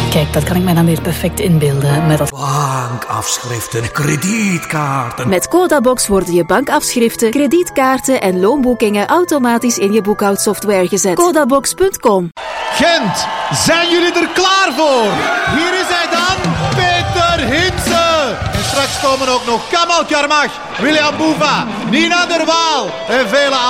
Kijk, dat kan ik mij dan weer perfect inbeelden met dat... Bankafschriften, kredietkaarten. Met Codabox worden je bankafschriften, kredietkaarten en loonboekingen automatisch in je boekhoudsoftware gezet. Codabox.com. Gent, zijn jullie er klaar voor? Hier is hij dan, Peter Hintze. En straks komen ook nog Kamal Karmach, William Boeva, Nina Der Waal en vele anderen.